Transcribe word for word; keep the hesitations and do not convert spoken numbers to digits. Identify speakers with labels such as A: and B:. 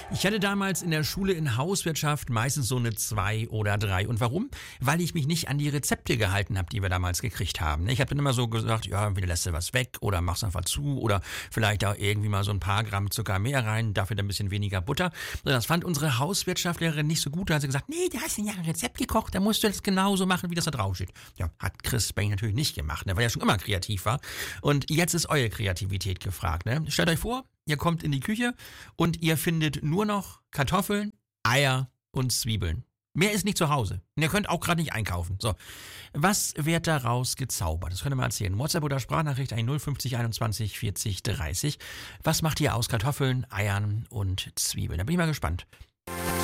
A: Ich hatte damals in der Schule in Hauswirtschaft meistens so eine zwei oder drei. Und warum? Weil ich mich nicht an die Rezepte gehalten habe, die wir damals gekriegt haben. Ich habe dann immer so gesagt, ja, entweder lässt du was weg oder machst einfach zu oder vielleicht auch irgendwie mal so ein paar Gramm Zucker mehr rein, dafür dann ein bisschen weniger Butter. Das fand unsere Hauswirtschaftslehrerin nicht so gut. Da hat sie gesagt, nee, du hast ja ein Rezept gekocht, da musst du das genauso machen, wie das da draufsteht. Ja, hat Chris Bang natürlich nicht gemacht, ne, weil er schon immer kreativ war. Und jetzt ist eure Kreativität gefragt. Ne? Stellt euch vor, ihr kommt in die Küche und ihr findet nur noch Kartoffeln, Eier und Zwiebeln. Mehr ist nicht zu Hause. Und ihr könnt auch gerade nicht einkaufen. So, was wird daraus gezaubert? Das könnt ihr mal erzählen. WhatsApp oder Sprachnachricht null fünfzig einundzwanzig vierzig dreißig. Was macht ihr aus Kartoffeln, Eiern und Zwiebeln? Da bin ich mal gespannt.